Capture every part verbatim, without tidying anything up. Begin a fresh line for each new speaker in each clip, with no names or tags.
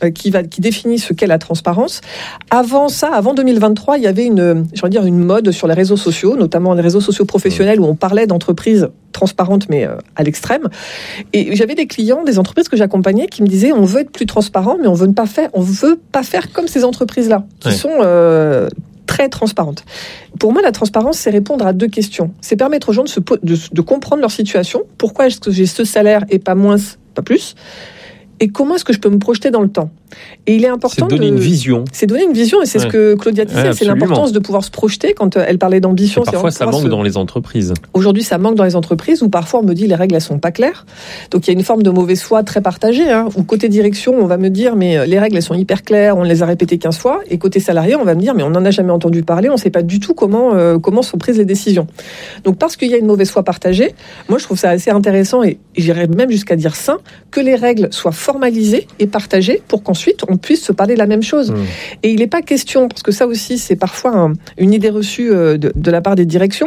euh, qui va qui définit ce qu'est la transparence. Avant ça, avant deux mille vingt-trois, il y avait une, je veux dire une mode sur les réseaux sociaux, notamment les réseaux sociaux professionnels où on parlait d'entreprises transparentes mais euh, à l'extrême. Et j'avais des clients, des entreprises que j'accompagnais qui me disaient on veut être plus transparent, mais on veut pas faire, on veut pas faire comme ces entreprises-là qui ouais. sont euh, très transparentes. Pour moi, la transparence, c'est répondre à deux questions. C'est permettre aux gens de, se, de, de comprendre leur situation. Pourquoi est-ce que j'ai ce salaire et pas moins, pas plus ? Et comment est-ce que je peux me projeter dans le temps ? Et il est important
c'est donner
de...
une vision.
C'est donner une vision, et c'est ouais. ce que Claudia disait,
ouais,
c'est l'importance de pouvoir se projeter quand elle parlait d'ambition.
Et parfois, ça manque se... dans les entreprises.
Aujourd'hui, ça manque dans les entreprises, où parfois on me dit les règles, elles sont pas claires. Donc il y a une forme de mauvaise foi très partagée, hein, où côté direction, on va me dire, mais les règles, elles sont hyper claires, on les a répétées quinze fois. Et côté salarié, on va me dire, mais on n'en a jamais entendu parler, on ne sait pas du tout comment, euh, comment sont prises les décisions. Donc parce qu'il y a une mauvaise foi partagée, moi je trouve ça assez intéressant, et j'irais même jusqu'à dire sain, que les règles soient formalisées et partagées pour qu'ensuite on puisse se parler de la même chose. Mmh. Et il n'est pas question, parce que ça aussi c'est parfois un, une idée reçue de, de la part des directions,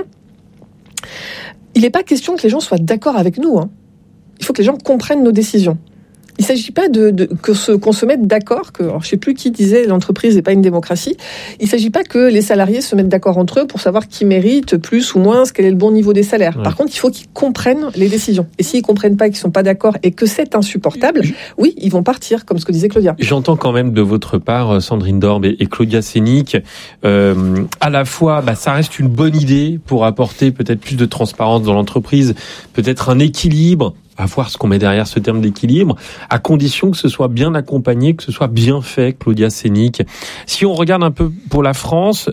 il n'est pas question que les gens soient d'accord avec nous. Hein. Il faut que les gens comprennent nos décisions. Il ne s'agit pas de, de, que ce, qu'on se mette d'accord, que, alors je ne sais plus qui disait l'entreprise n'est pas une démocratie, il ne s'agit pas que les salariés se mettent d'accord entre eux pour savoir qui mérite plus ou moins, quel est le bon niveau des salaires. Ouais. Par contre, il faut qu'ils comprennent les décisions. Et s'ils ne comprennent pas, qu'ils ne sont pas d'accord et que c'est insupportable, oui, ils vont partir, comme ce que disait Claudia.
J'entends quand même de votre part, Sandrine Dorbe et, et Claudia Sénic, euh, à la fois, bah, ça reste une bonne idée pour apporter peut-être plus de transparence dans l'entreprise, peut-être un équilibre, à voir ce qu'on met derrière ce terme d'équilibre, à condition que ce soit bien accompagné, que ce soit bien fait, Claudia Sénic. Si on regarde un peu pour la France,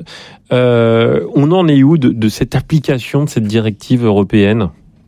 euh, on en est où de, de cette application de cette directive européenne ?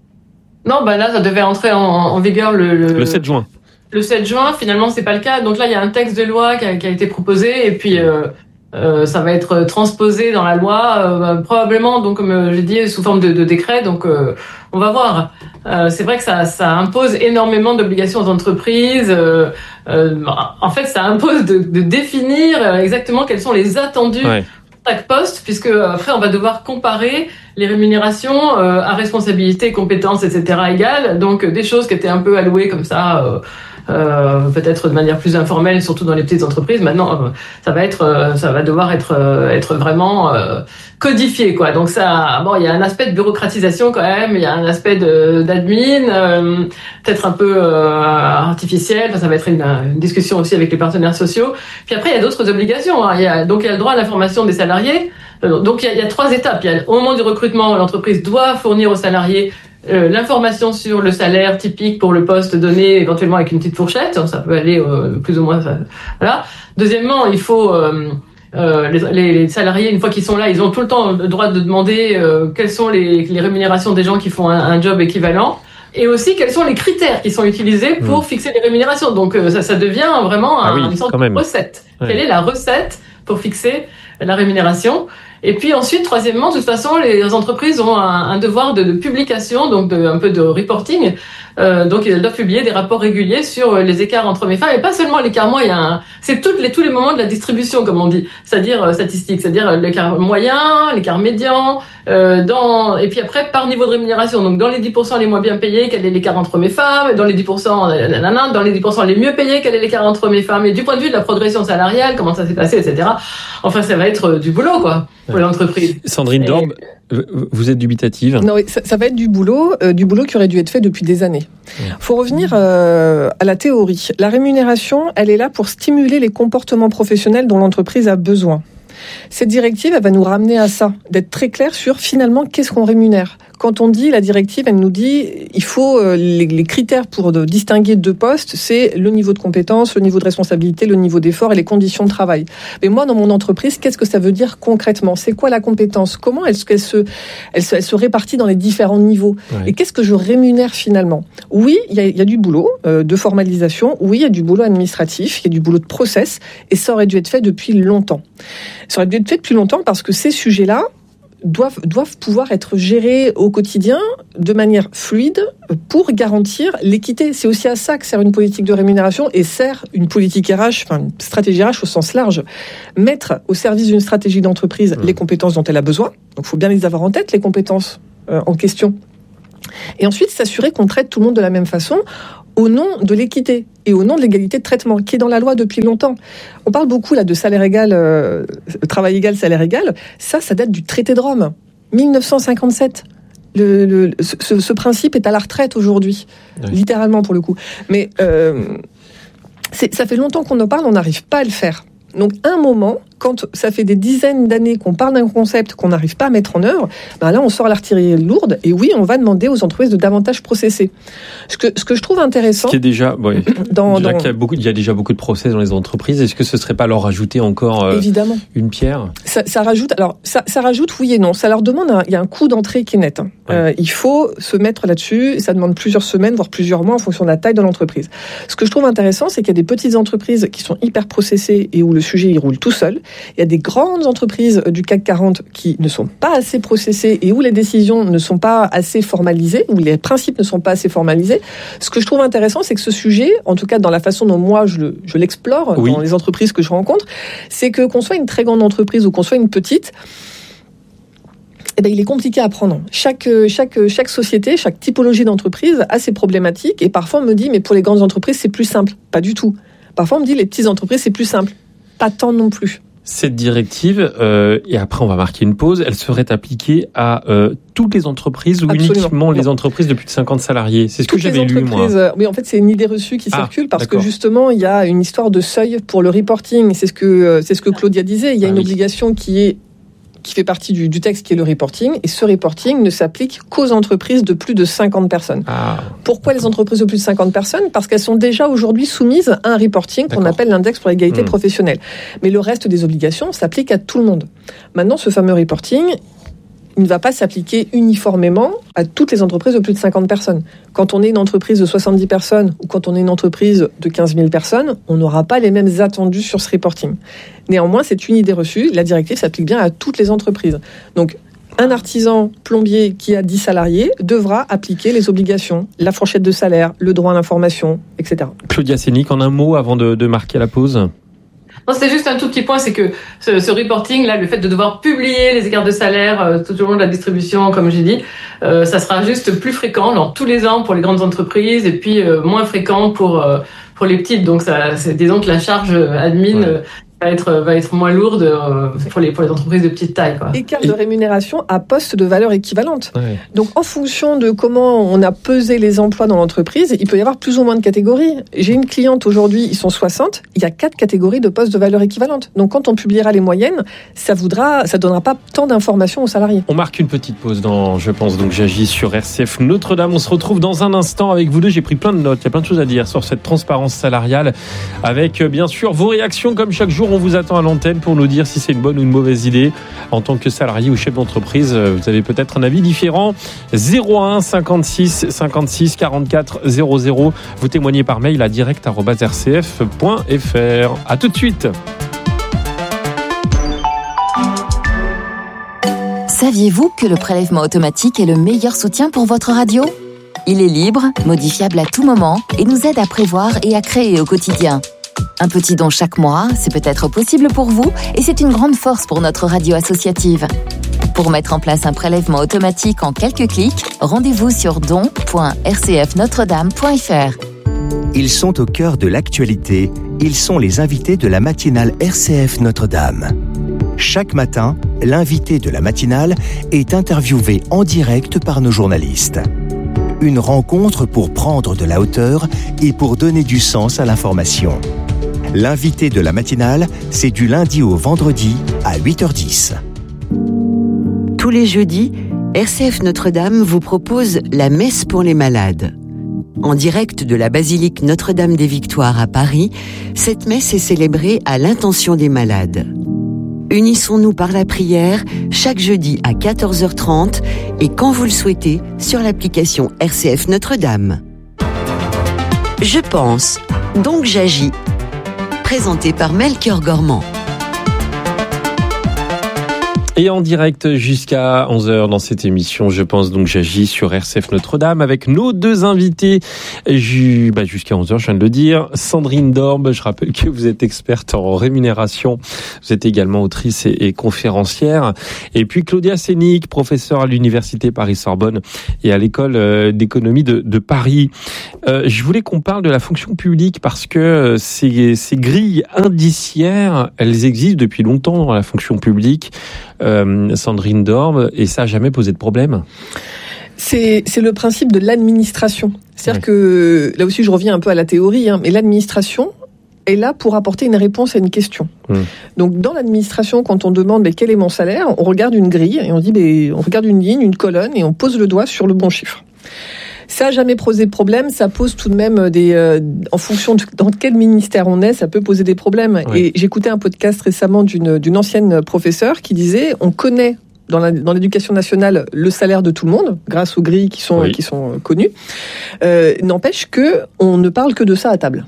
Non, bah là, ça devait entrer en, en vigueur le, le...
le sept juin.
Le sept juin, finalement, c'est pas le cas. Donc là, il y a un texte de loi qui a, qui a été proposé, et puis euh, euh, ça va être transposé dans la loi, euh, probablement, donc comme j'ai dit, sous forme de, de décret. Donc euh, on va voir. Euh, c'est vrai que ça, ça impose énormément d'obligations aux entreprises. Euh, euh, en fait, ça impose de, de définir exactement quels sont les attendus ouais. pour chaque poste, puisque après, on va devoir comparer les rémunérations euh, à responsabilité, compétences, et cetera égales. Donc, des choses qui étaient un peu allouées comme ça, euh, euh, peut-être de manière plus informelle, surtout dans les petites entreprises. Maintenant, euh, ça va être, euh, ça va devoir être, euh, être vraiment euh, codifié, quoi. Donc ça, bon, il y a un aspect de bureaucratisation quand même, il y a un aspect de, d'admin, euh, peut-être un peu euh, artificiel. Enfin, ça va être une, une discussion aussi avec les partenaires sociaux. Puis après, il y a d'autres obligations. Hein. Il y a, donc il y a le droit à l'information des salariés. Donc il y, a, il y a trois étapes. Il y a, au moment du recrutement, l'entreprise doit fournir aux salariés euh, l'information sur le salaire typique pour le poste donné, éventuellement avec une petite fourchette. Ça peut aller euh, plus ou moins. Ça, voilà. Deuxièmement, il faut euh, euh, les, les salariés, une fois qu'ils sont là, ils ont tout le temps le droit de demander euh, quelles sont les, les rémunérations des gens qui font un, un job équivalent. Et aussi, quels sont les critères qui sont utilisés pour mmh. fixer les rémunérations. Donc, euh, ça, ça devient vraiment un, ah oui, une sorte de recette. Ouais. Quelle est la recette pour fixer la rémunération? Et puis ensuite, troisièmement, de toute façon, les entreprises ont un, un devoir de, de publication, donc de, un peu de reporting. Euh, donc, ils doivent publier des rapports réguliers sur les écarts entre hommes et femmes, et pas seulement l'écart moyen. C'est toutes les, tous les moments de la distribution, comme on dit, c'est-à-dire euh, statistique, c'est-à-dire l'écart moyen, l'écart médian, euh, dans et puis après par niveau de rémunération. Donc, dans les dix pour cent les moins bien payés, quel est l'écart entre hommes et femmes? Dans les dix pour cent, nanana, dans les dix pour cent les mieux payés, quel est l'écart entre hommes et femmes? Et du point de vue de la progression salariale, comment ça s'est passé, et cetera. Enfin, ça va être du boulot, quoi, pour l'entreprise.
Sandrine Dorbe, et... vous êtes dubitative?
Non, ça, ça va être du boulot, euh, du boulot qui aurait dû être fait depuis des années. Il ouais. faut revenir euh, à la théorie. La rémunération, elle est là pour stimuler les comportements professionnels dont l'entreprise a besoin. Cette directive, elle va nous ramener à ça, d'être très clair sur finalement qu'est-ce qu'on rémunère. Quand on dit, la directive, elle nous dit, il faut euh, les, les critères pour de, distinguer deux postes, c'est le niveau de compétence, le niveau de responsabilité, le niveau d'effort et les conditions de travail. Mais moi, dans mon entreprise, qu'est-ce que ça veut dire concrètement? C'est quoi la compétence? Comment est-ce qu'elle se, elle se, elle se répartit dans les différents niveaux? Ouais. Et qu'est-ce que je rémunère finalement? Oui, il y a, y a du boulot euh, de formalisation. Oui, il y a du boulot administratif. Il y a du boulot de process. Et ça aurait dû être fait depuis longtemps. Ça aurait dû être fait depuis longtemps parce que ces sujets-là doivent, doivent pouvoir être gérés au quotidien de manière fluide pour garantir l'équité. C'est aussi à ça que sert une politique de rémunération et sert une politique R H, enfin une stratégie R H au sens large. Mettre au service d'une stratégie d'entreprise mmh. les compétences dont elle a besoin. Donc il faut bien les avoir en tête, les compétences euh, en question. Et ensuite, s'assurer qu'on traite tout le monde de la même façon. au nom de l'équité et au nom de l'égalité de traitement, qui est dans la loi depuis longtemps. On parle beaucoup là de salaire égal, euh, travail égal, salaire égal. Ça, ça date du traité de Rome, dix-neuf cent cinquante-sept. Le, le, ce, ce principe est à la retraite aujourd'hui, oui. littéralement pour le coup. Mais euh, c'est, ça fait longtemps qu'on en parle, on n'arrive pas à le faire. Donc, à un moment, quand ça fait des dizaines d'années qu'on parle d'un concept qu'on n'arrive pas à mettre en œuvre, ben là, on sort l'artillerie lourde et oui, on va demander aux entreprises de davantage processer. Ce que, ce que je trouve intéressant...
Ce qui est déjà... Ouais,
dans,
déjà
dans...
qu'il y a beaucoup, il y a déjà beaucoup de process dans les entreprises. Est-ce que ce ne serait pas leur rajouter encore euh,
Évidemment.
une pierre ?
ça, ça rajoute... Alors, ça, ça rajoute oui et non. Ça leur demande... Un, il y a un coût d'entrée qui est net. Hein. Ouais. Euh, il faut se mettre là-dessus. Ça demande plusieurs semaines, voire plusieurs mois en fonction de la taille de l'entreprise. Ce que je trouve intéressant, c'est qu'il y a des petites entreprises qui sont hyper processées et où le sujet, il roule tout seul. Il y a des grandes entreprises du C A C quarante qui ne sont pas assez processées et où les décisions ne sont pas assez formalisées, où les principes ne sont pas assez formalisés. Ce que je trouve intéressant, c'est que ce sujet, en tout cas dans la façon dont moi je, le, je l'explore oui. dans les entreprises que je rencontre, c'est que qu'on soit une très grande entreprise ou qu'on soit une petite, eh ben, il est compliqué à prendre. Chaque, chaque, chaque société, chaque typologie d'entreprise a ses problématiques et parfois on me dit mais pour les grandes entreprises c'est plus simple. Pas du tout. Parfois on me dit les petites entreprises c'est plus simple. Pas tant non plus.
Cette directive, euh, et après on va marquer une pause, elle serait appliquée à euh, toutes les entreprises ou Absolument. uniquement les entreprises de plus de cinquante salariés ? C'est ce toutes que j'avais lu, moi.
Oui, en fait, c'est une idée reçue qui ah, circule parce
d'accord.
que justement, il y a une histoire de seuil pour le reporting. C'est ce que, c'est ce que Claudia disait. Il y a ah, une oui. obligation qui est qui fait partie du, du texte qui est le reporting, et ce reporting ne s'applique qu'aux entreprises de plus de cinquante personnes.
Ah.
Pourquoi les entreprises de plus de cinquante personnes ? Parce qu'elles sont déjà aujourd'hui soumises à un reporting D'accord. qu'on appelle l'index pour l'égalité mmh. professionnelle. Mais le reste des obligations s'applique à tout le monde. Maintenant, ce fameux reporting, il ne va pas s'appliquer uniformément à toutes les entreprises de plus de cinquante personnes. Quand on est une entreprise de soixante-dix personnes ou quand on est une entreprise de quinze mille personnes, on n'aura pas les mêmes attendus sur ce reporting. Néanmoins, c'est une idée reçue. La directive s'applique bien à toutes les entreprises. Donc, un artisan plombier qui a dix salariés devra appliquer les obligations, la fourchette de salaire, le droit à l'information, et cetera.
Claudia Sénic, en un mot avant de, de marquer la pause.
Non, c'est juste un tout petit point, c'est que ce, ce reporting, là, le fait de devoir publier les écarts de salaire euh, tout au long de la distribution, comme j'ai dit, euh, ça sera juste plus fréquent, genre tous les ans pour les grandes entreprises et puis euh, moins fréquent pour euh, pour les petites. Donc, ça, c'est, disons que la charge admin ouais. euh, va être va être moins lourde euh, pour les pour les entreprises de petite taille, quoi.
Écart de rémunération à poste de valeur équivalente.
Ouais.
Donc, en fonction de comment on a pesé les emplois dans l'entreprise, il peut y avoir plus ou moins de catégories. J'ai une cliente aujourd'hui, ils sont soixante, il y a quatre catégories de postes de valeur équivalente. Donc, quand on publiera les moyennes, ça voudra, ça donnera pas tant d'informations aux salariés.
On marque une petite pause dans, je pense, donc j'agis sur R C F Notre-Dame. On se retrouve dans un instant avec vous deux. J'ai pris plein de notes, il y a plein de choses à dire sur cette transparence salariale, avec bien sûr vos réactions comme chaque jour. On vous attend à l'antenne pour nous dire si c'est une bonne ou une mauvaise idée. En tant que salarié ou chef d'entreprise, vous avez peut-être un avis différent. zéro un cinquante-six cinquante-six quarante-quatre zéro zéro. Vous témoignez par mail à direct arobase r c f point f r. À tout de suite.
Saviez-vous que le prélèvement automatique est le meilleur soutien pour votre radio ? Il est libre, modifiable à tout moment et nous aide à prévoir et à créer au quotidien. Un petit don chaque mois, c'est peut-être possible pour vous et c'est une grande force pour notre radio associative. Pour mettre en place un prélèvement automatique en quelques clics, rendez-vous sur don point r c f notre dame point f r.
Ils sont au cœur de l'actualité. Ils sont les invités de la matinale R C F Notre-Dame. Chaque matin, l'invité de la matinale est interviewé en direct par nos journalistes. Une rencontre pour prendre de la hauteur et pour donner du sens à l'information. L'invité de la matinale, c'est du lundi au vendredi à huit heures dix.
Tous les jeudis, R C F Notre-Dame vous propose la messe pour les malades. En direct de la basilique Notre-Dame des Victoires à Paris, cette messe est célébrée à l'intention des malades. Unissons-nous par la prière chaque jeudi à quatorze heures trente et quand vous le souhaitez sur l'application R C F Notre-Dame. Je pense, donc j'agis. Présenté par Melchior Gormand.
Et en direct jusqu'à onze heures dans cette émission, je pense donc j'agis sur R C F Notre-Dame avec nos deux invités ju- bah jusqu'à onze heures, je viens de le dire. Sandrine Dorbe, je rappelle que vous êtes experte en rémunération, vous êtes également autrice et, et conférencière. Et puis Claudia Sénic, professeure à l'Université Paris-Sorbonne et à l'École d'économie de, de Paris. Euh, je voulais qu'on parle de la fonction publique parce que ces, ces grilles indiciaires, elles existent depuis longtemps dans la fonction publique. Euh, Sandrine Dorbe, et ça n'a jamais posé de problème.
C'est, c'est le principe de l'administration. C'est-à-dire oui. que, là aussi je reviens un peu à la théorie, hein, mais l'administration est là pour apporter une réponse à une question. Mmh. Donc dans l'administration, quand on demande mais, quel est mon salaire, on regarde une grille et on dit mais, on regarde une ligne, une colonne et on pose le doigt sur le bon chiffre. Ça n'a jamais posé de problème, ça pose tout de même des... Euh, en fonction de dans quel ministère on est, ça peut poser des problèmes. Oui. Et j'écoutais un podcast récemment d'une, d'une ancienne professeure qui disait on connaît dans, la, dans l'éducation nationale le salaire de tout le monde, grâce aux grilles qui sont, oui. qui sont connues. Euh, n'empêche qu'on ne parle que de ça à table.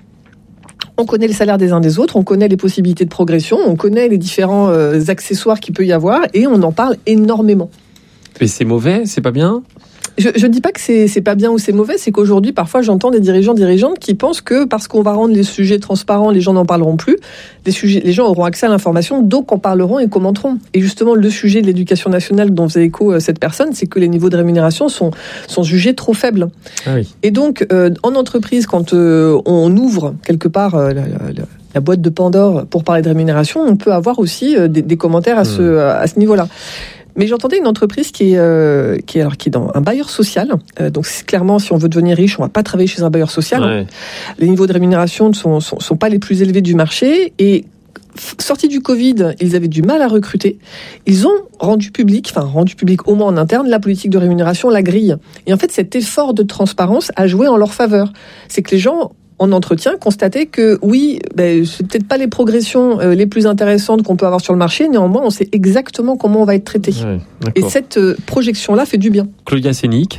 On connaît le salaire des uns des autres, on connaît les possibilités de progression, on connaît les différents euh, accessoires qu'il peut y avoir et on en parle énormément.
Mais c'est mauvais, c'est pas bien ?
Je ne dis pas que c'est, c'est pas bien ou c'est mauvais, c'est qu'aujourd'hui, parfois, j'entends des dirigeants, dirigeantes qui pensent que parce qu'on va rendre les sujets transparents, les gens n'en parleront plus. Les, sujets, les gens auront accès à l'information, donc en parleront et commenteront. Et justement, le sujet de l'éducation nationale dont faisait écho cette personne, c'est que les niveaux de rémunération sont, sont jugés trop faibles.
Ah oui.
Et donc, euh, en entreprise, quand euh, on ouvre quelque part euh, la, la, la boîte de Pandore pour parler de rémunération, on peut avoir aussi euh, des, des commentaires à, mmh. ce, à ce niveau-là. Mais j'entendais une entreprise qui est, euh, qui est, alors, qui est dans un bailleur social. Euh, donc, c'est clairement, si on veut devenir riche, on va pas travailler chez un bailleur social. Ouais. Les niveaux de rémunération ne sont, sont, sont pas les plus élevés du marché. Et sortis du Covid, ils avaient du mal à recruter. Ils ont rendu public, enfin rendu public au moins en interne, la politique de rémunération, la grille. Et en fait, cet effort de transparence a joué en leur faveur. C'est que les gens en entretien, constater que oui, ben, c'est peut-être pas les progressions euh, les plus intéressantes qu'on peut avoir sur le marché, néanmoins, on sait exactement comment on va être traité. Ouais, et cette euh, projection-là fait du bien.
Claudia Sénic.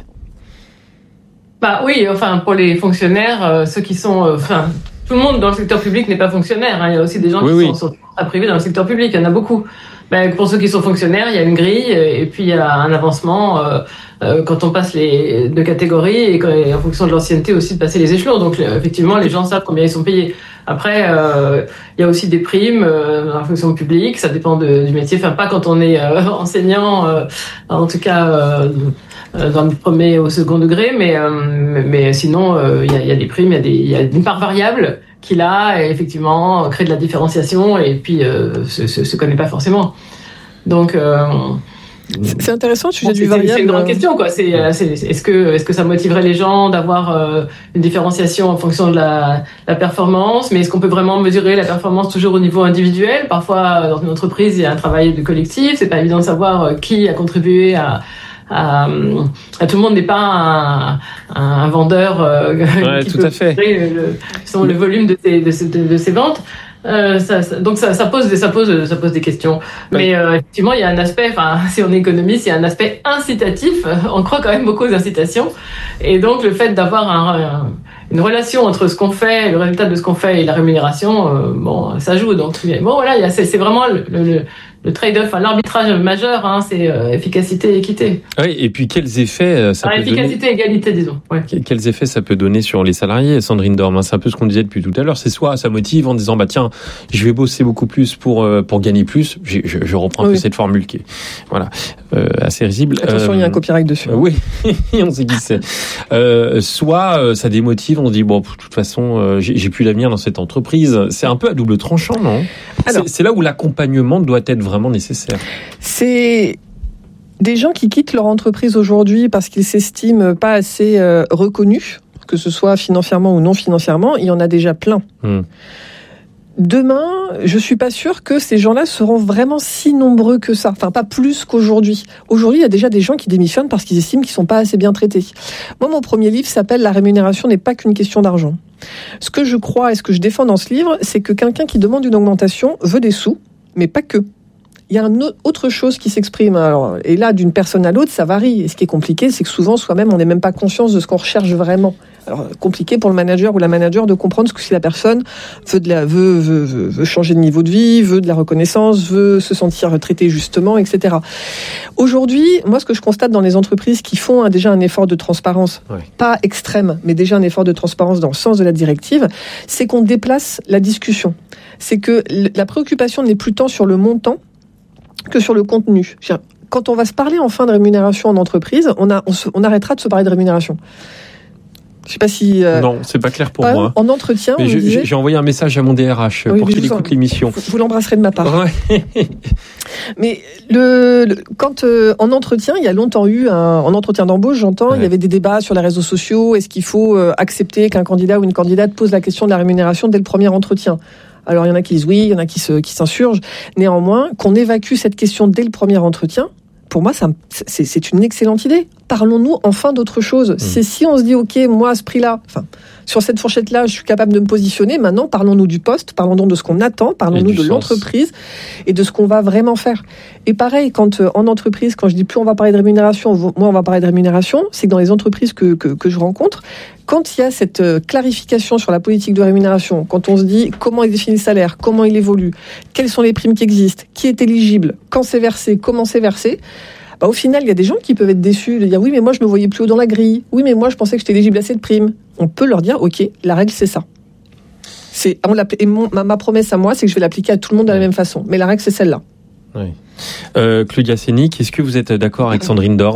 Bah oui, enfin, pour les fonctionnaires, euh, ceux qui sont... Enfin, euh, tout le monde dans le secteur public n'est pas fonctionnaire. Hein. Il y a aussi des gens oui, qui oui. sont sur le privé dans le secteur public. Il y en a beaucoup. Ben, pour ceux qui sont fonctionnaires, il y a une grille et puis il y a un avancement euh, euh, quand on passe les deux catégories et, quand, et en fonction de l'ancienneté aussi de passer les échelons. Donc effectivement, les gens savent combien ils sont payés. Après, euh, il y a aussi des primes euh, dans la fonction publique. Ça dépend de, du métier. Enfin, pas quand on est euh, enseignant, euh, en tout cas euh, dans le premier au second degré, mais euh, mais sinon euh, il y a, il y a des primes, il y a des, il y a une part variable qui là, effectivement, crée de la différenciation et puis euh, se, se, se connaît pas forcément. Donc, euh,
c'est intéressant le sujet
bon,
du variable.
C'est une grande question, quoi. C'est, c'est, est-ce que, est-ce que ça motiverait les gens d'avoir euh, une différenciation en fonction de la, la performance? Mais est-ce qu'on peut vraiment mesurer la performance toujours au niveau individuel? Parfois, dans une entreprise, il y a un travail de collectif. C'est pas évident de savoir qui a contribué à À, à tout le monde n'est pas un, un vendeur euh,
ouais,
qui
tout
peut
à fait.
Le, le, le volume de ses, de ses, de ses ventes. Euh, ça, ça, donc ça, ça pose des, ça pose, ça pose des questions. Ouais. Mais euh, effectivement, il y a un aspect. Enfin, si on est économiste, il y a un aspect incitatif. On croit quand même beaucoup aux incitations. Et donc le fait d'avoir un, un, une relation entre ce qu'on fait, le résultat de ce qu'on fait et la rémunération, euh, bon, ça joue. Donc bon, voilà, il y a, c'est, c'est vraiment le, le le trade-off, enfin, l'arbitrage majeur, hein, c'est euh, efficacité et équité.
Oui, et puis quels effets ça
ah,
peut
efficacité
donner...
et égalité, disons. Ouais.
Quels effets ça peut donner sur les salariés, Sandrine Dorbe? C'est un peu ce qu'on disait depuis tout à l'heure. C'est soit ça motive en disant bah tiens, je vais bosser beaucoup plus pour pour gagner plus. Je, je, je reprends un oui. peu cette formule qui est voilà euh, assez risible.
Attention, euh, il y a un copyright dessus.
Euh, oui, on sait qui c'est. Euh, soit euh, ça démotive, on se dit bon, de toute façon, euh, j'ai, j'ai plus d'avenir dans cette entreprise. C'est un peu à double tranchant, non? Alors, c'est, c'est là où l'accompagnement doit être vraiment nécessaire.
C'est des gens qui quittent leur entreprise aujourd'hui parce qu'ils s'estiment pas assez euh, reconnus, que ce soit financièrement ou non financièrement. Il y en a déjà plein. Mmh. Demain, je suis pas sûre que ces gens-là seront vraiment si nombreux que ça. Enfin, pas plus qu'aujourd'hui. Aujourd'hui, il y a déjà des gens qui démissionnent parce qu'ils estiment qu'ils sont pas assez bien traités. Moi, mon premier livre s'appelle « La rémunération n'est pas qu'une question d'argent ». Ce que je crois et ce que je défends dans ce livre, c'est que quelqu'un qui demande une augmentation veut des sous, mais pas que. Il y a une autre chose qui s'exprime. Alors, et là, d'une personne à l'autre, ça varie. Et ce qui est compliqué, c'est que souvent, soi-même, on n'est même pas conscience de ce qu'on recherche vraiment. Alors, compliqué pour le manager ou la manager de comprendre ce que si la personne veut, de la, veut, veut, veut, veut changer de niveau de vie, veut de la reconnaissance, veut se sentir traité justement, et cetera. Aujourd'hui, moi, ce que je constate dans les entreprises qui font hein, déjà un effort de transparence, ouais. pas extrême, mais déjà un effort de transparence dans le sens de la directive, c'est qu'on déplace la discussion. C'est que la préoccupation n'est plus tant sur le montant que sur le contenu. Quand on va se parler enfin de rémunération en entreprise, on, a, on, se, on arrêtera de se parler de rémunération. Je sais pas si... Euh,
non, c'est pas clair pour
pas,
moi.
En entretien,
mais
on
je,
disait...
J'ai envoyé un message à mon D R H oui, pour qu'il écoute en... l'émission.
Vous, vous l'embrasserez de ma part. Ouais. Mais le, le, quand euh, en entretien, il y a longtemps eu, un, en entretien d'embauche, j'entends, ouais. il y avait des débats sur les réseaux sociaux. Est-ce qu'il faut euh, accepter qu'un candidat ou une candidate pose la question de la rémunération dès le premier entretien ? Alors, il y en a qui disent oui, il y en a qui, se, qui s'insurgent. Néanmoins, qu'on évacue cette question dès le premier entretien, pour moi, ça, c'est, c'est une excellente idée. Parlons-nous enfin d'autre chose. Mmh. C'est si on se dit, OK, moi, à ce prix-là, enfin, sur cette fourchette-là, je suis capable de me positionner. Maintenant, parlons-nous du poste, parlons donc de ce qu'on attend, parlons-nous de sens. L'entreprise et de ce qu'on va vraiment faire. Et pareil, quand euh, en entreprise, quand je dis plus on va parler de rémunération, moi, on va parler de rémunération, c'est que dans les entreprises que, que, que je rencontre, quand il y a cette euh, clarification sur la politique de rémunération, quand on se dit comment est défini le salaire, comment il évolue, quelles sont les primes qui existent, qui est éligible, quand c'est versé, comment c'est versé, bah, au final, il y a des gens qui peuvent être déçus de dire oui, mais moi, je me voyais plus haut dans la grille. Oui, mais moi, je pensais que j'étais éligible à cette prime. On peut leur dire, OK, la règle, c'est ça. C'est, on et mon, ma, ma promesse à moi, c'est que je vais l'appliquer à tout le monde de la même façon. Mais la règle, c'est celle-là.
Oui. Euh, Claudia Sénic, est-ce que vous êtes d'accord avec Sandrine Dorbes ?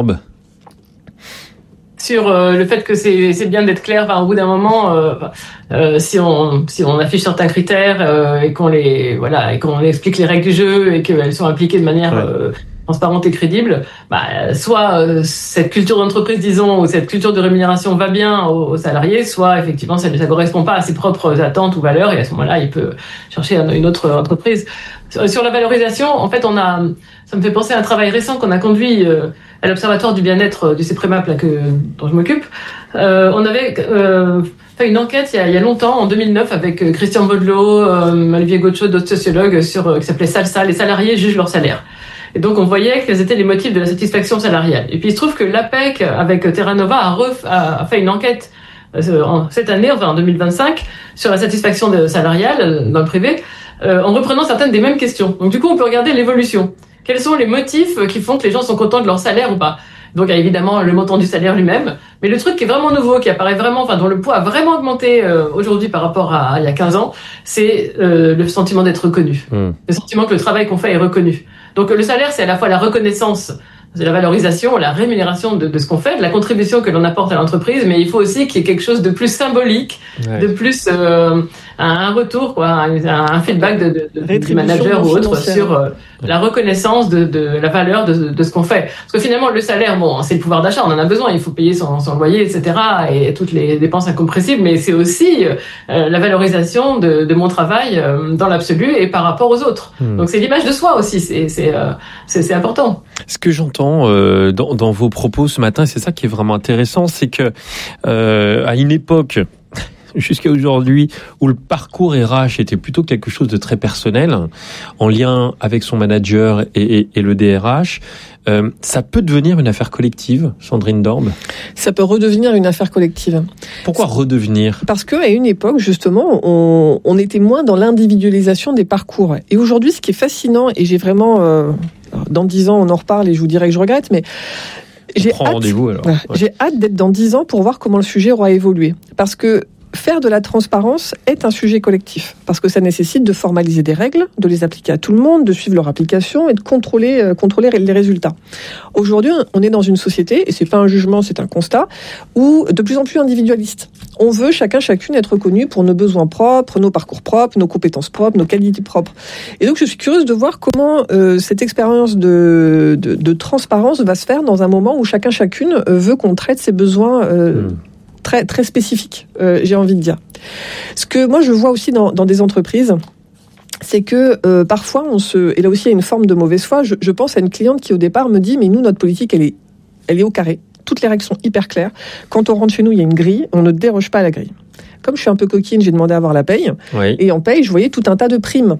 Sur euh, le fait que c'est, c'est bien d'être clair, enfin, au bout d'un moment, euh, euh, si on si on affiche certains critères euh, et qu'on les voilà et qu'on explique les règles du jeu et qu'elles sont appliquées de manière ouais. euh, transparente et crédible, bah, soit euh, cette culture d'entreprise, disons, ou cette culture de rémunération va bien aux, aux salariés, soit effectivement ça ne correspond pas à ses propres attentes ou valeurs, et à ce moment-là, il peut chercher une autre entreprise. Sur la valorisation, en fait, on a, ça me fait penser à un travail récent qu'on a conduit euh, à l'Observatoire du bien-être du CEPREMAP, là, que, dont je m'occupe. Euh, on avait euh, fait une enquête il y, a, il y a longtemps, en deux mille neuf, avec Christian Baudelot, euh, Olivier Gaucho, d'autres sociologues, sur, euh, qui s'appelait SALSA, les salariés jugent leur salaire. Et donc, on voyait quels étaient les motifs de la satisfaction salariale. Et puis, il se trouve que l'APEC, avec Terra Nova, a, ref, a fait une enquête euh, en, cette année, enfin en deux mille vingt-cinq, sur la satisfaction de, salariale euh, dans le privé, euh, en reprenant certaines des mêmes questions. Donc, du coup, on peut regarder l'évolution. Quels sont les motifs qui font que les gens sont contents de leur salaire ou pas ? Donc, il y a évidemment le montant du salaire lui-même. Mais le truc qui est vraiment nouveau, qui apparaît vraiment, enfin, dont le poids a vraiment augmenté euh, aujourd'hui par rapport à, à il y a quinze ans, c'est euh, le sentiment d'être reconnu. Mmh. Le sentiment que le travail qu'on fait est reconnu. Donc, le salaire, c'est à la fois la reconnaissance, c'est la valorisation, la rémunération de, de ce qu'on fait, de la contribution que l'on apporte à l'entreprise, mais il faut aussi qu'il y ait quelque chose de plus symbolique, ouais. de plus euh, un retour, quoi, un, un feedback de, de, de, du manager ou autre sur euh, la reconnaissance de, de la valeur de, de ce qu'on fait. Parce que finalement, le salaire, bon, c'est le pouvoir d'achat, on en a besoin, il faut payer son, son loyer, et cetera, et toutes les dépenses incompressibles, mais c'est aussi euh, la valorisation de, de mon travail euh, dans l'absolu et par rapport aux autres. Mmh. Donc c'est l'image de soi aussi, c'est, c'est, euh, c'est, c'est important.
Ce que j'entends euh, dans, dans vos propos ce matin, c'est ça qui est vraiment intéressant, c'est que euh, à une époque jusqu'à aujourd'hui où le parcours R H était plutôt quelque chose de très personnel, en lien avec son manager et, et, et le D R H, euh, ça peut devenir une affaire collective, Sandrine Dorbes ?
Ça peut redevenir une affaire collective.
Pourquoi redevenir ?
Parce qu'à une époque, justement, on, on était moins dans l'individualisation des parcours. Et aujourd'hui, ce qui est fascinant, et j'ai vraiment... Euh, dans dix ans, on en reparle et je vous dirai que je regrette, mais j'ai hâte,
rendez-vous, alors. Ouais.
j'ai hâte d'être dans dix ans pour voir comment le sujet aura évolué. Parce que faire de la transparence est un sujet collectif, parce que ça nécessite de formaliser des règles, de les appliquer à tout le monde, de suivre leur application et de contrôler, euh, contrôler les résultats. Aujourd'hui, on est dans une société, et c'est pas un jugement, c'est un constat, où de plus en plus individualiste. On veut chacun, chacune être reconnu pour nos besoins propres, nos parcours propres, nos compétences propres, nos qualités propres. Et donc, je suis curieuse de voir comment euh, cette expérience de, de, de transparence va se faire dans un moment où chacun, chacune euh, veut qu'on traite ses besoins euh, mmh. très, très spécifiques, euh, j'ai envie de dire. Ce que moi, je vois aussi dans, dans des entreprises, c'est que euh, parfois, on se, et là aussi, il y a une forme de mauvaise foi. Je, je pense à une cliente qui, au départ, me dit « Mais nous, notre politique, elle est, elle est au carré. Toutes les règles sont hyper claires. Quand on rentre chez nous, il y a une grille. On ne déroge pas à la grille. » Comme je suis un peu coquine, j'ai demandé à avoir la paye. Oui. Et en paye, je voyais tout un tas de primes.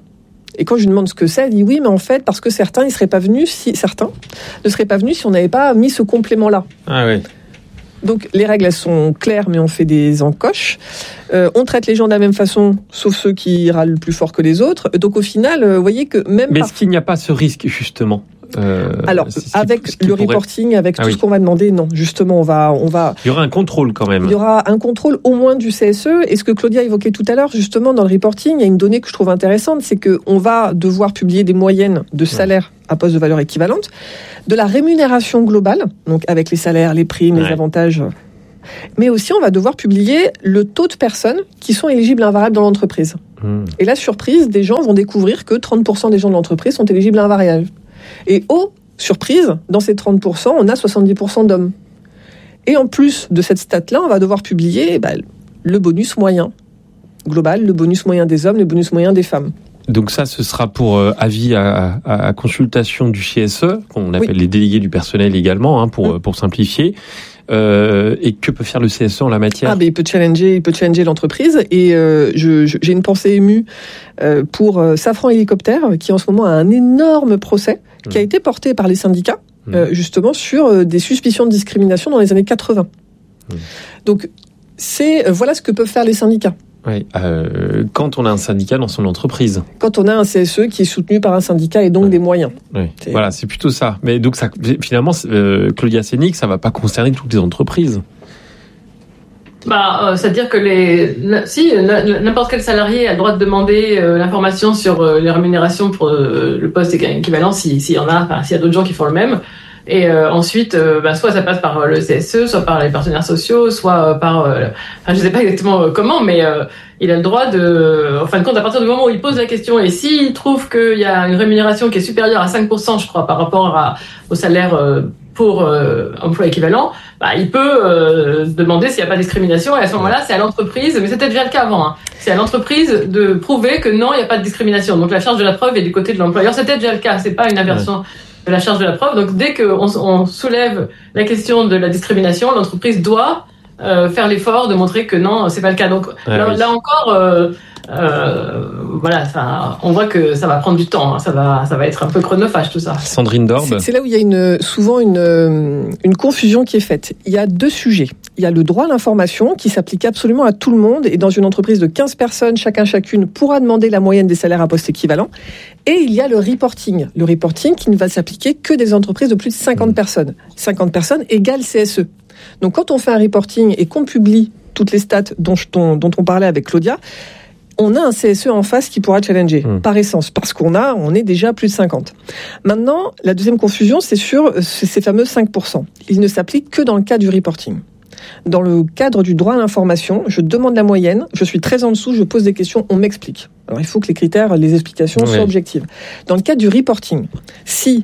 Et quand je lui demande ce que c'est, elle dit oui, mais en fait, parce que certains, ils seraient pas venus si certains ne seraient pas venus si on n'avait pas mis ce complément-là.
Ah oui.
Donc les règles elles sont claires, mais on fait des encoches. Euh, on traite les gens de la même façon, sauf ceux qui râlent plus fort que les autres. Donc au final, vous voyez que même.
Mais
par...
est-ce qu'il n'y a pas ce risque justement? Euh,
Alors, avec le pourrait... reporting, avec ah tout oui. ce qu'on va demander, non. Justement, on va, on va.
Il y aura un contrôle quand même.
Il y aura un contrôle au moins du C S E. Et ce que Claudia évoquait tout à l'heure, justement, dans le reporting, il y a une donnée que je trouve intéressante, c'est que on va devoir publier des moyennes de salaires ouais. à poste de valeur équivalente, de la rémunération globale, donc avec les salaires, les primes, ouais. les avantages. Mais aussi, on va devoir publier le taux de personnes qui sont éligibles à un variable dans l'entreprise. Mmh. Et la surprise, des gens vont découvrir que trente pour cent des gens de l'entreprise sont éligibles à un variable. Et oh, surprise, dans ces trente pour cent, on a soixante-dix pour cent d'hommes. Et en plus de cette stat-là, on va devoir publier bah, le bonus moyen global, le bonus moyen des hommes, le bonus moyen des femmes.
Donc ça, ce sera pour euh, avis à, à, à consultation du C S E, qu'on appelle oui. les délégués du personnel également, hein, pour, mmh. pour simplifier. Euh, et que peut faire le C S E en la matière?
Ah, ben il peut challenger, il peut challenger l'entreprise. Et euh, je, je, j'ai une pensée émue euh, pour euh, Safran Hélicoptère, qui en ce moment a un énorme procès mmh. qui a été porté par les syndicats, mmh. euh, justement sur euh, des suspicions de discrimination dans les années quatre-vingts. Mmh. Donc c'est euh, voilà ce que peuvent faire les syndicats.
Oui, euh, quand on a un syndicat dans son entreprise.
Quand on a un C S E qui est soutenu par un syndicat et donc ouais. des moyens.
Oui. C'est... Voilà, c'est plutôt ça. Mais donc ça, finalement, euh, Claudia Sénic, ça va pas concerner toutes les entreprises.
Bah, euh, c'est-à-dire que les, si n'importe quel salarié a le droit de demander euh, l'information sur euh, les rémunérations pour euh, le poste équivalent, s'il si y en a, enfin, s'il y a d'autres gens qui font le même. Et euh, ensuite, euh, bah, soit ça passe par le C S E, soit par les partenaires sociaux, soit euh, par, euh, enfin, je sais pas exactement euh, comment, mais euh, il a le droit de, en fin de compte, à partir du moment où il pose la question, et s'il trouve qu'il y a une rémunération qui est supérieure à cinq pour cent, je crois, par rapport à, au salaire euh, pour euh, emploi équivalent, bah, il peut euh, demander s'il n'y a pas de discrimination, et à ce moment-là, c'est à l'entreprise, mais c'était déjà le cas avant, hein, c'est à l'entreprise de prouver que non, il n'y a pas de discrimination. Donc la charge de la preuve est du côté de l'employeur. C'était déjà le cas, c'est pas une inversion. Ouais. de la charge de la preuve. Donc, dès qu'on on soulève la question de la discrimination, l'entreprise doit euh, faire l'effort de montrer que non, c'est pas le cas. Donc, ah, là, oui. là encore, euh, euh, voilà, ça, on voit que ça va prendre du temps. Hein, ça va, ça va être un peu chronophage tout ça.
Sandrine Dorbe.
C'est, c'est là où il y a une, souvent une, une confusion qui est faite. Il y a deux sujets. Il y a le droit à l'information qui s'applique absolument à tout le monde, et dans une entreprise de quinze personnes, chacun chacune pourra demander la moyenne des salaires à poste équivalent. Et il y a le reporting. Le reporting qui ne va s'appliquer que des entreprises de plus de cinquante personnes. cinquante personnes égale C S E. Donc quand on fait un reporting et qu'on publie toutes les stats dont, dont, dont on parlait avec Claudia, on a un C S E en face qui pourra challenger, mmh. par essence, parce qu'on a, on est déjà plus de cinquante. Maintenant, la deuxième confusion, c'est sur ces fameux cinq pour cent. Il ne s'applique que dans le cas du reporting. Dans le cadre du droit à l'information, je demande la moyenne, je suis très en dessous, je pose des questions, on m'explique. Alors il faut que les critères, les explications oui. soient objectives. Dans le cadre du reporting, si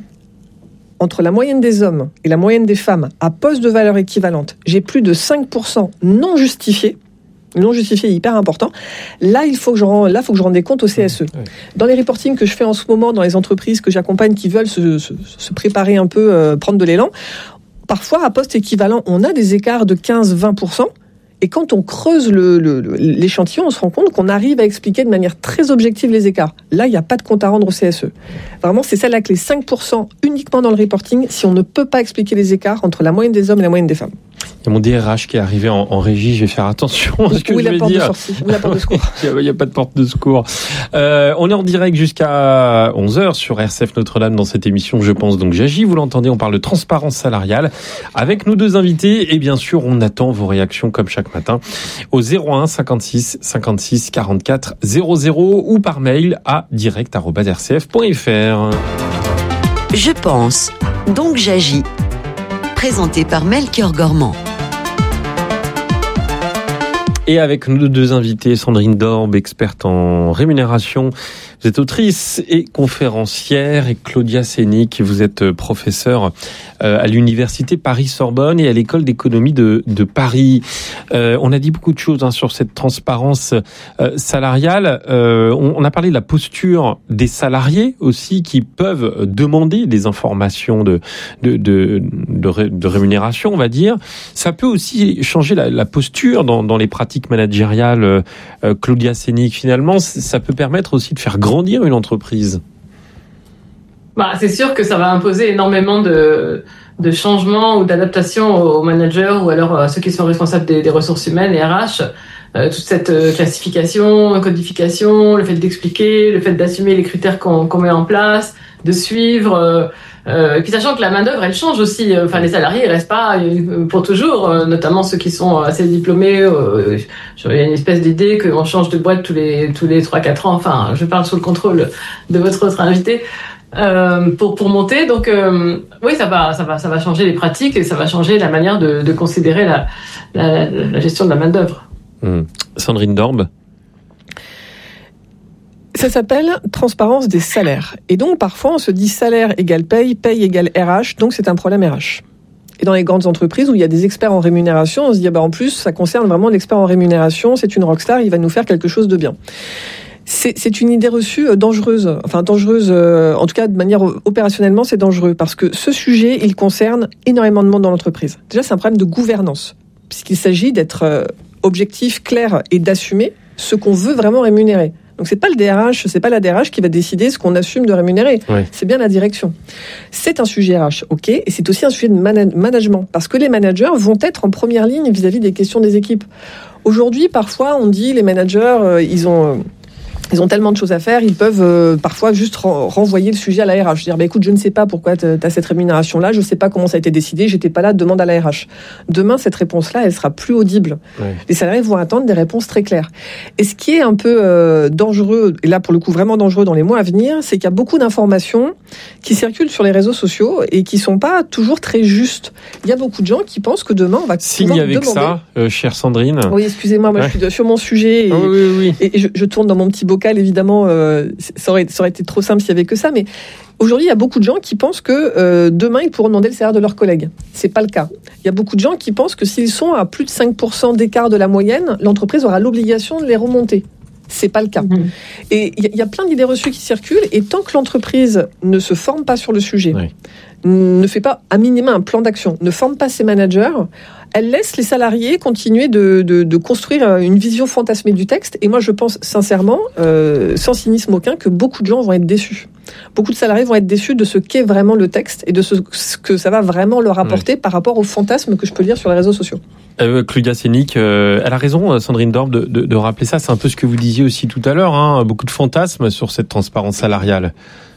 entre la moyenne des hommes et la moyenne des femmes à poste de valeur équivalente, j'ai plus de cinq pour cent non justifiés, non justifié est hyper important. Là, il faut que je rende, là, faut que je rende des comptes au C S E. Oui. Dans les reportings que je fais en ce moment, dans les entreprises que j'accompagne qui veulent se, se, se préparer un peu, euh, prendre de l'élan, parfois, à poste équivalent, on a des écarts de quinze à vingt pour cent. Et quand on creuse le, le, l'échantillon, on se rend compte qu'on arrive à expliquer de manière très objective les écarts. Là, il n'y a pas de compte à rendre au C S E. Vraiment, c'est ça la clé. cinq pour cent uniquement dans le reporting si on ne peut pas expliquer les écarts entre la moyenne des hommes et la moyenne des femmes.
Il y a mon D R H qui est arrivé en, en régie, je vais faire attention à ce que
oui,
je vais dire.
Oui, la porte de sortie, ou la porte de secours.
Il n'y a, a pas de porte de secours. Euh, on est en direct jusqu'à onze heures sur R C F Notre-Dame dans cette émission Je pense donc j'agis. Vous l'entendez, on parle de transparence salariale avec nos deux invités. Et bien sûr, on attend vos réactions comme chaque matin au zéro un cinquante-six cinquante-six quarante-quatre zéro zéro ou par mail à direct arobase r c f point f r.
Je pense donc j'agis. Présenté par Melchior Gormand.
Et avec nos deux invités, Sandrine Dorbe, experte en rémunération. Vous êtes autrice et conférencière, et Claudia Sénic, vous êtes professeure à l'université Paris-Sorbonne et à l'école d'économie de, de Paris. Euh, on a dit beaucoup de choses hein, sur cette transparence euh, salariale. Euh, on, on a parlé de la posture des salariés aussi qui peuvent demander des informations de, de, de, de, ré, de rémunération, on va dire. Ça peut aussi changer la, la posture dans, dans les pratiques managériales. Euh, Claudia Sénic, finalement, ça peut permettre aussi de faire grandir une entreprise?
Bah, c'est sûr que ça va imposer énormément de, de changements ou d'adaptations aux managers ou alors à ceux qui sont responsables des, des ressources humaines, les R H. Euh, toute cette euh, classification, codification, le fait d'expliquer, le fait d'assumer les critères qu'on, qu'on met en place, de suivre. Euh, euh, et puis sachant que la main d'œuvre, elle change aussi. Enfin, les salariés, ils restent pas euh, pour toujours, euh, notamment ceux qui sont assez diplômés. Euh, il y a une espèce d'idée qu'on change de boîte tous les tous les trois quatre ans. Enfin, je parle sous le contrôle de votre autre invité. Euh, pour pour monter, donc euh, oui, ça va, ça va, ça va changer les pratiques et ça va changer la manière de, de considérer la, la, la gestion de la main d'œuvre.
Mmh. Sandrine Dorbe.
Ça s'appelle transparence des salaires. Et donc parfois on se dit salaire égale paye, paye égale R H, donc c'est un problème R H. Et dans les grandes entreprises où il y a des experts en rémunération, on se dit ah bah en plus ça concerne vraiment l'expert en rémunération, c'est une rockstar, il va nous faire quelque chose de bien. C'est, c'est une idée reçue dangereuse, enfin dangereuse, euh, en tout cas de manière opérationnellement c'est dangereux parce que ce sujet il concerne énormément de monde dans l'entreprise. Déjà c'est un problème de gouvernance puisqu'il s'agit d'être euh, objectif, clair et d'assumer ce qu'on veut vraiment rémunérer. Donc c'est pas le D R H, c'est pas la D R H qui va décider ce qu'on assume de rémunérer. Ouais. C'est bien la direction. C'est un sujet R H, ok, et c'est aussi un sujet de mana- management parce que les managers vont être en première ligne vis-à-vis des questions des équipes. Aujourd'hui, parfois, on dit les managers, euh, ils ont euh, Ils ont tellement de choses à faire, ils peuvent euh, parfois juste ren- renvoyer le sujet à la R H. Dire, bah, écoute, je ne sais pas pourquoi tu as cette rémunération-là, je ne sais pas comment ça a été décidé, j'étais pas là, demande à la R H. Demain, cette réponse-là, elle sera plus audible. Ouais. Les salariés vont attendre des réponses très claires. Et ce qui est un peu euh, dangereux, et là pour le coup vraiment dangereux dans les mois à venir, c'est qu'il y a beaucoup d'informations qui circulent sur les réseaux sociaux et qui sont pas toujours très justes. Il y a beaucoup de gens qui pensent que demain, on va
Signe avec demander... ça, euh, chère Sandrine.
Oui, excusez-moi, moi ouais. je suis sur mon sujet et, oh, oui, oui. et je, je tourne dans mon petit bocal, évidemment, euh, ça, aurait, ça aurait été trop simple s'il y avait que ça, mais aujourd'hui, il y a beaucoup de gens qui pensent que euh, demain, ils pourront demander le salaire de leurs collègues. C'est pas le cas. Il y a beaucoup de gens qui pensent que s'ils sont à plus de cinq pour cent d'écart de la moyenne, l'entreprise aura l'obligation de les remonter. C'est pas le cas. Mmh. Et il y, y a plein d'idées reçues qui circulent, et tant que l'entreprise ne se forme pas sur le sujet, oui. ne fait pas à minima un plan d'action, ne forme pas ses managers, elle laisse les salariés continuer de, de, de construire une vision fantasmée du texte. Et moi, je pense sincèrement, euh, sans cynisme aucun, que beaucoup de gens vont être déçus. Beaucoup de salariés vont être déçus de ce qu'est vraiment le texte et de ce, ce que ça va vraiment leur apporter oui. par rapport aux fantasmes que je peux lire sur les réseaux sociaux.
Euh, Claudia Sénic, euh, elle a raison, Sandrine Dorbe, de, de, de rappeler ça. C'est un peu ce que vous disiez aussi tout à l'heure, hein, beaucoup de fantasmes sur cette transparence salariale.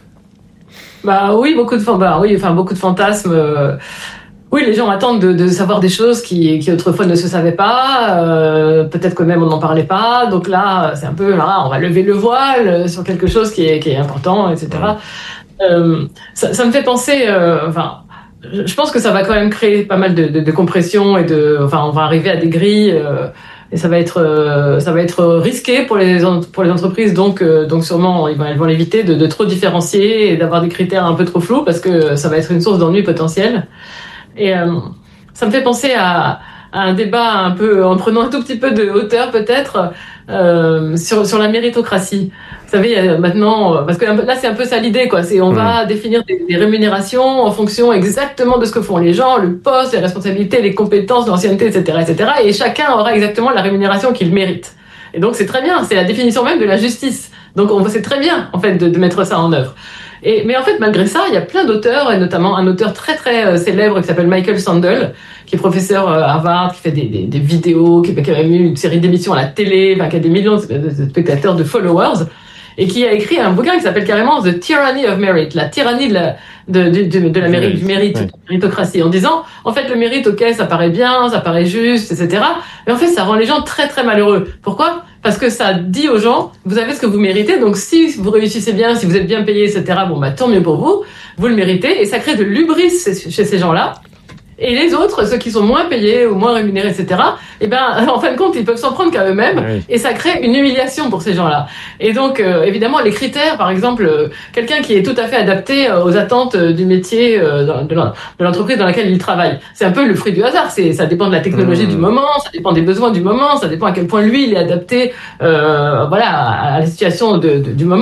Bah oui, beaucoup de, bah, oui, enfin, beaucoup de fantasmes. Euh... Oui, les gens attendent de, de savoir des choses qui, qui autrefois ne se savaient pas. Euh, peut-être que même on n'en parlait pas. Donc là, c'est un peu là, on va lever le voile sur quelque chose qui est, qui est important, et cetera. Euh, ça, ça me fait penser. Euh, enfin, je pense que ça va quand même créer pas mal de, de, de compression et de. Enfin, on va arriver à des grilles. Euh, et ça va être, euh, ça va être risqué pour les pour les entreprises. Donc, euh, donc sûrement, ils vont, elles vont l'éviter de, de trop différencier et d'avoir des critères un peu trop flous parce que ça va être une source d'ennui potentiel. Et euh, ça me fait penser à, à un débat un peu, en prenant un tout petit peu de hauteur peut-être, euh, sur, sur la méritocratie. Vous savez, il y a maintenant, parce que là c'est un peu ça l'idée, quoi. C'est on mmh. va définir des, des rémunérations en fonction exactement de ce que font les gens, le poste, les responsabilités, les compétences, l'ancienneté, et cetera, et cetera. Et chacun aura exactement la rémunération qu'il mérite. Et donc c'est très bien, c'est la définition même de la justice. Donc on, c'est très bien en fait de, de mettre ça en œuvre. Et, mais en fait, malgré ça, il y a plein d'auteurs, et notamment un auteur très très euh, célèbre qui s'appelle Michael Sandel, qui est professeur euh, à Harvard, qui fait des, des, des vidéos, qui, qui a même eu une série d'émissions à la télé, enfin, qui a des millions de, de, de spectateurs, de followers, et qui a écrit un bouquin qui s'appelle carrément The Tyranny of Merit, la tyrannie de la, de, de, de, de la mérite, du mérite, ouais. de la méritocratie, en disant, en fait, le mérite, ok, ça paraît bien, ça paraît juste, et cetera, mais en fait, ça rend les gens très très malheureux. Pourquoi ? Parce que ça dit aux gens, vous avez ce que vous méritez, donc si vous réussissez bien, si vous êtes bien payé, et cetera, bon, bah, tant mieux pour vous, vous le méritez, et ça crée de l'hubris chez ces gens-là. Et les autres, ceux qui sont moins payés ou moins rémunérés, et cetera, eh ben, en fin de compte, ils peuvent s'en prendre qu'à eux-mêmes, oui. et ça crée une humiliation pour ces gens-là. Et donc, euh, évidemment, les critères, par exemple, euh, quelqu'un qui est tout à fait adapté euh, aux attentes euh, du métier euh, de, de l'entreprise dans laquelle il travaille, c'est un peu le fruit du hasard. C'est, ça dépend de la technologie mmh. du moment, ça dépend des besoins du moment, ça dépend à quel point lui il est adapté, euh, voilà, à, à la situation de, de, du moment.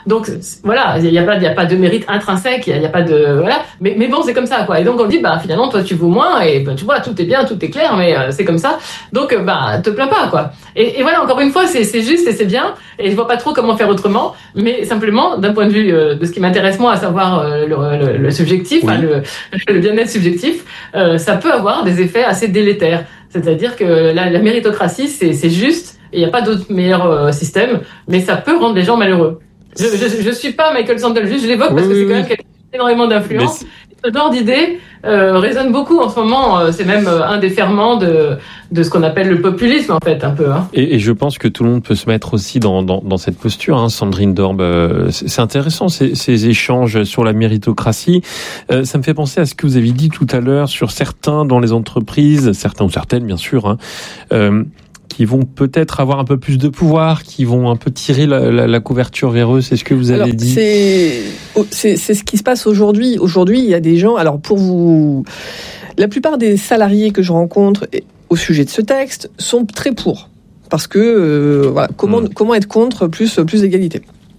Donc voilà, il y a pas, il y a pas de mérite intrinsèque, il y a, y a pas de voilà. Mais mais bon, c'est comme ça quoi. Et donc on dit bah finalement toi tu vaux moins et bah, tu vois tout est bien, tout est clair, mais euh, c'est comme ça. Donc euh, bah te plains pas quoi. Et, et voilà encore une fois c'est c'est juste et c'est bien. Et je vois pas trop comment faire autrement. Mais simplement d'un point de vue euh, de ce qui m'intéresse moi, à savoir euh, le, le, le subjectif, oui. hein, le, le bien-être subjectif, euh, ça peut avoir des effets assez délétères. C'est-à-dire que la, la méritocratie c'est c'est juste. Il n'y a pas d'autre meilleur euh, système, mais ça peut rendre les gens malheureux. Je je, je suis pas Michael Sandel, juste je l'évoque oui, parce que c'est quand même quelqu'un qui a énormément d'influence. Ce genre d'idée euh, résonne beaucoup en ce moment. Euh, c'est même euh, un des ferments de de ce qu'on appelle le populisme en fait un peu. Hein.
Et, et je pense que tout le monde peut se mettre aussi dans dans, dans cette posture. Hein, Sandrine Dorbe, euh, c'est, c'est intéressant ces, ces échanges sur la méritocratie. Euh, ça me fait penser à ce que vous avez dit tout à l'heure sur certains dans les entreprises, certains ou certaines bien sûr. Hein, euh, qui vont peut-être avoir un peu plus de pouvoir, qui vont un peu tirer la, la, la couverture vers eux, c'est ce que vous avez
alors,
dit.
C'est, c'est, c'est ce qui se passe aujourd'hui. Aujourd'hui, il y a des gens, alors pour vous... La plupart des salariés que je rencontre au sujet de ce texte sont très pour. Parce que, euh, voilà, comment, mmh. comment être contre plus, plus d'égalité.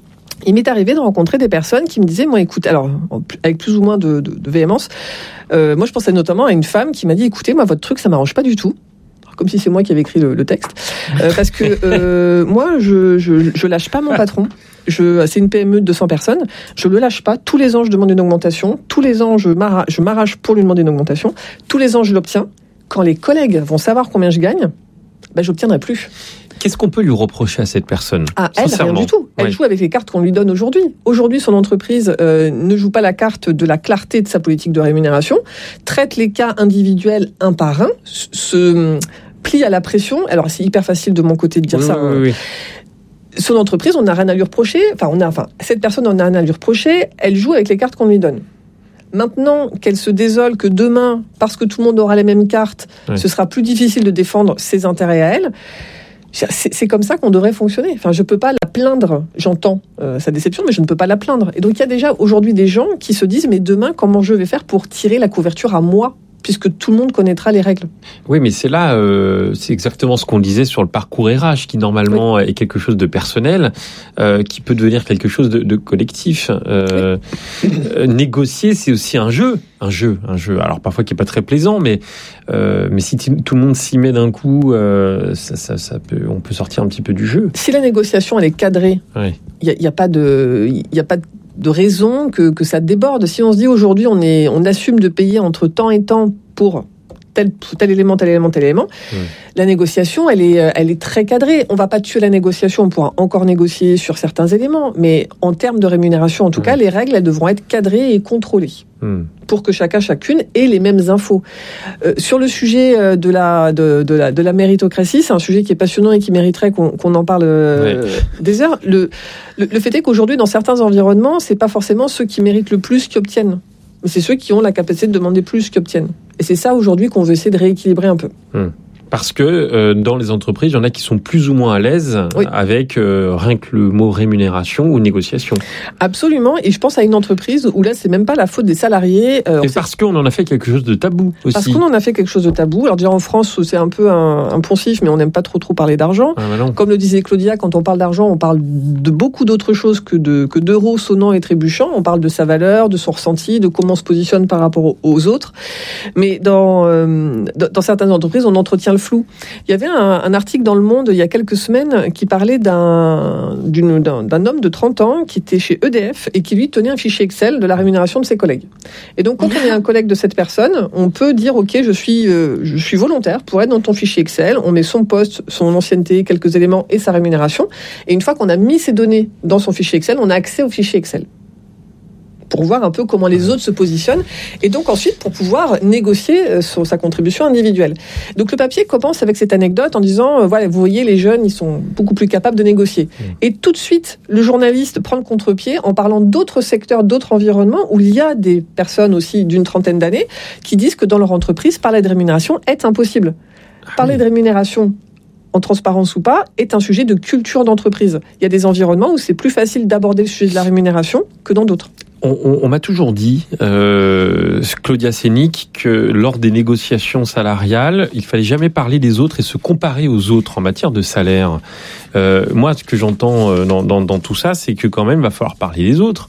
Il m'est arrivé de rencontrer des personnes qui me disaient, moi écoute, alors avec plus ou moins de, de, de véhémence, euh, moi je pensais notamment à une femme qui m'a dit, écoutez, moi votre truc ça m'arrange pas du tout. Comme si c'est moi qui avais écrit le, le texte, euh, parce que euh, moi, je, je je lâche pas mon patron. Je, c'est une P M E de deux cents personnes. Je le lâche pas. Tous les ans, je demande une augmentation. Tous les ans, je m'arrache, je m'arrache pour lui demander une augmentation. Tous les ans, je l'obtiens. Quand les collègues vont savoir combien je gagne, ben j'obtiendrai plus.
Qu'est-ce qu'on peut lui reprocher à cette personne ?
Ah, elle, rien du tout. Elle ouais. joue avec les cartes qu'on lui donne aujourd'hui. Aujourd'hui, son entreprise euh, ne joue pas la carte de la clarté de sa politique de rémunération, traite les cas individuels un par un, se plie à la pression. Alors, c'est hyper facile de mon côté de dire
oui,
ça.
Oui, oui.
Son entreprise, on n'a rien à lui reprocher. Enfin, on a, enfin, cette personne, on n'a rien à lui reprocher. Elle joue avec les cartes qu'on lui donne. Maintenant qu'elle se désole que demain, parce que tout le monde aura les mêmes cartes, oui. ce sera plus difficile de défendre ses intérêts à elle. C'est, c'est comme ça qu'on devrait fonctionner. Enfin, je peux pas la plaindre. J'entends euh, sa déception, mais je ne peux pas la plaindre. Et donc, il y a déjà aujourd'hui des gens qui se disent, mais demain, comment je vais faire pour tirer la couverture à moi ? Puisque tout le monde connaîtra les règles.
Oui, mais c'est là, euh, c'est exactement ce qu'on disait sur le parcours R H, qui normalement oui. est quelque chose de personnel, euh, qui peut devenir quelque chose de, de collectif. Euh, oui. euh, négocier, c'est aussi un jeu, un jeu, un jeu. Alors parfois qui est pas très plaisant, mais euh, mais si t- tout le monde s'y met d'un coup, euh, ça, ça, ça peut, on peut sortir un petit peu du jeu.
Si la négociation elle est cadrée, il oui. y, a, y a pas de, il y a pas de de raison que, que ça déborde. Si on se dit aujourd'hui on est, on assume de payer entre temps et temps pour tel, tel élément, tel élément, tel élément, mmh. la négociation, elle est, elle est très cadrée. On va pas tuer la négociation, on pourra encore négocier sur certains éléments, mais en termes de rémunération, en tout mmh. cas, les règles, elles devront être cadrées et contrôlées mmh. pour que chacun, chacune ait les mêmes infos. Euh, sur le sujet de la, de, de la, de la méritocratie, c'est un sujet qui est passionnant et qui mériterait qu'on, qu'on en parle euh, ouais. des heures. Le, le, le fait est qu'aujourd'hui, dans certains environnements, c'est pas forcément ceux qui méritent le plus qui obtiennent, mais c'est ceux qui ont la capacité de demander plus qui obtiennent. Et c'est ça aujourd'hui qu'on veut essayer de rééquilibrer un peu.
Mmh. Parce que euh, dans les entreprises, il y en a qui sont plus ou moins à l'aise oui. avec euh, rien que le mot rémunération ou négociation.
Absolument. Et je pense à une entreprise où là, c'est même pas la faute des salariés.
Euh, Et parce sait... qu'on en a fait quelque chose de tabou aussi.
Parce qu'on en a fait quelque chose de tabou. Alors déjà en France, c'est un peu un, un poncif, mais on n'aime pas trop trop parler d'argent.
Ah, bah
Comme le disait Claudia, quand on parle d'argent, on parle de beaucoup d'autres choses que, de, que d'euros sonnants et trébuchants. On parle de sa valeur, de son ressenti, de comment on se positionne par rapport aux autres. Mais dans, euh, dans certaines entreprises, on entretient le flou. Il y avait un, un article dans Le Monde il y a quelques semaines qui parlait d'un, d'une, d'un, d'un homme de trente ans qui était chez E D F et qui lui tenait un fichier Excel de la rémunération de ses collègues. Et donc quand on est un collègue de cette personne, on peut dire ok, je suis, euh, je suis volontaire pour être dans ton fichier Excel. On met son poste, son ancienneté, quelques éléments et sa rémunération. Et une fois qu'on a mis ces données dans son fichier Excel, on a accès au fichier Excel pour voir un peu comment les autres se positionnent, et donc ensuite pour pouvoir négocier sur sa contribution individuelle. Donc le papier commence avec cette anecdote en disant, euh, voilà, vous voyez, les jeunes, ils sont beaucoup plus capables de négocier. Mmh. Et tout de suite, le journaliste prend le contre-pied en parlant d'autres secteurs, d'autres environnements, où il y a des personnes aussi d'une trentaine d'années qui disent que dans leur entreprise, parler de rémunération est impossible. Parler de rémunération, en transparence ou pas, est un sujet de culture d'entreprise. Il y a des environnements où c'est plus facile d'aborder le sujet de la rémunération que dans d'autres.
on, on, on m'a toujours dit, euh, Claudia Sénic, que lors des négociations salariales, il fallait jamais parler des autres et se comparer aux autres en matière de salaire. Euh, moi, ce que j'entends dans, dans, dans tout ça, c'est que quand même, il va falloir parler des autres.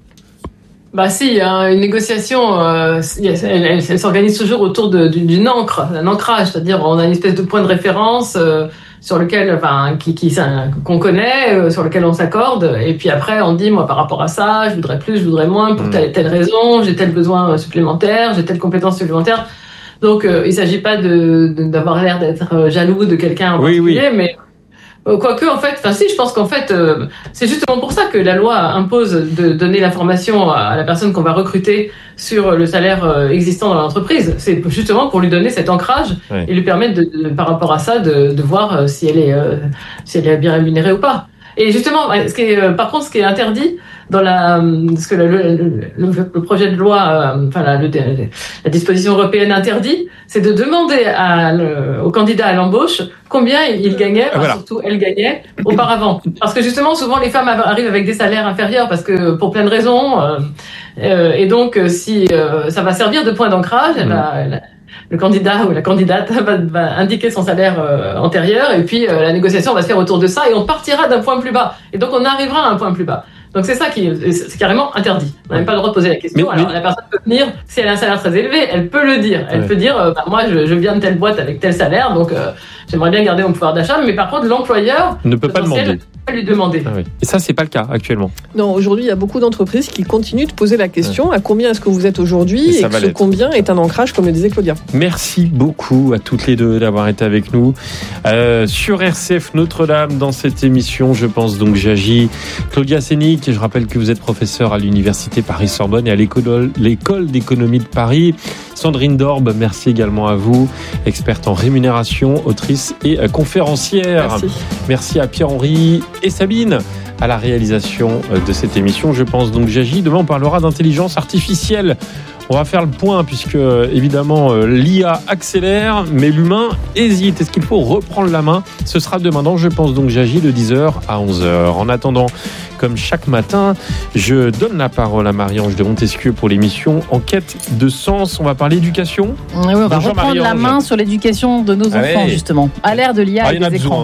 Bah si, hein, une négociation, euh, elle, elle, elle s'organise toujours autour de, d'une encre, d'un ancrage, c'est-à-dire on a une espèce de point de référence euh, sur lequel, enfin, qui, qui, qu'on connaît, euh, sur lequel on s'accorde, et puis après on dit, moi par rapport à ça, je voudrais plus, je voudrais moins, pour telle, telle raison, j'ai tel besoin supplémentaire, j'ai telle compétence supplémentaire. Donc euh, il s'agit pas de, de, d'avoir l'air d'être jaloux de quelqu'un en
oui,
particulier,
oui.
mais... Quoique, en fait, enfin si, je pense qu'en fait, euh, c'est justement pour ça que la loi impose de donner l'information à la personne qu'on va recruter sur le salaire euh, existant dans l'entreprise. C'est justement pour lui donner cet ancrage ouais. et lui permettre, de, de, par rapport à ça, de, de voir euh, si elle est, euh, si elle est bien rémunérée ou pas. Et justement, ce qui est, euh, par contre, ce qui est interdit dans la, ce que le, le, le, le projet de loi, euh, enfin la, le, la disposition européenne interdit, c'est de demander à, le, au candidat à l'embauche combien il gagnait, enfin, voilà. surtout elle gagnait auparavant. Parce que justement, souvent les femmes arrivent avec des salaires inférieurs parce que pour plein de raisons, euh, euh, et donc si euh, ça va servir de point d'ancrage, mmh. la, la, le candidat ou la candidate va, va indiquer son salaire euh, antérieur et puis euh, la négociation va se faire autour de ça et on partira d'un point plus bas. Et donc on arrivera à un point plus bas. Donc c'est ça qui c'est carrément interdit. On n'a même pas le droit de poser la question. Mais, Alors mais... la personne peut venir, si elle a un salaire très élevé, elle peut le dire. Elle ouais. peut dire, euh, bah, moi je, je viens de telle boîte avec tel salaire, donc euh, j'aimerais bien garder mon pouvoir d'achat. Mais par contre l'employeur
ne peut pas demander.
Peut lui demander.
Ah oui. Et ça c'est pas le cas actuellement.
Non, aujourd'hui il y a beaucoup d'entreprises qui continuent de poser la question ouais. à combien est-ce que vous êtes aujourd'hui et, et que ce combien est un ancrage comme le disait Claudia.
Merci beaucoup à toutes les deux d'avoir été avec nous euh, sur R C F Notre-Dame dans cette émission. Je pense donc j'agis. Claudia Sénic, et je rappelle que vous êtes professeure à l'université Paris-Sorbonne et à l'école, l'école d'économie de Paris. Sandrine Dorbe, merci également à vous, experte en rémunération, autrice et conférencière.
Merci.
Merci à Pierre-Henri et Sabine à la réalisation de cette émission. Je pense donc j'agis. Demain on parlera d'intelligence artificielle. On va faire le point puisque évidemment l'I A accélère, mais l'humain hésite. Est-ce qu'il faut reprendre la main ? Ce sera demain dans Je pense donc j'agis de dix heures à onze heures. En attendant, comme chaque matin, je donne la parole à Marie-Ange de Montesquieu pour l'émission Enquête de sens. On va parler éducation.
Oui, oui, on va Bonjour reprendre Marie-Ange. La main sur l'éducation de nos enfants, Allez. justement, à l'ère de l'I A ah, et des écrans.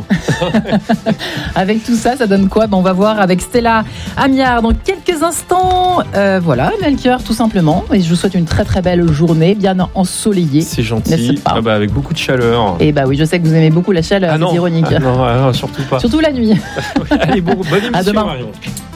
Avec tout ça, ça donne quoi ? Ben, on va voir avec Stella Amiard dans quelques instants. Euh, voilà, Melchior, tout simplement. Et je vous souhaite une très très belle journée, bien ensoleillée.
C'est gentil, ah bah, avec beaucoup de chaleur.
Et bah oui, je sais que vous aimez beaucoup la chaleur,
ah
c'est ironique.
Ah non, ah non, surtout pas.
Surtout la nuit.
Allez, bon, bonne émission,
à demain.
Marion.